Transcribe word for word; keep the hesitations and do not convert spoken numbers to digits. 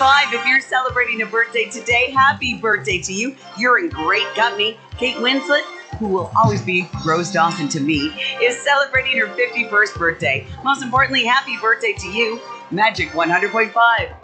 five. If you're celebrating a birthday today, happy birthday to you. You're in great company. Kate Winslet, who will always be Rose Dawson to me, is celebrating her fifty-first birthday. Most importantly, happy birthday to you. Magic one hundred point five.